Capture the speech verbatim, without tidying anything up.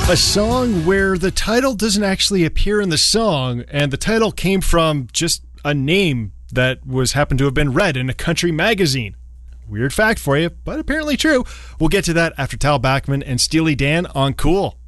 A song where the title doesn't actually appear in the song, and the title came from just a name that was happened to have been read in a country magazine. Weird fact for you, but apparently true. We'll get to that after Tal Bachman and Steely Dan on Cool.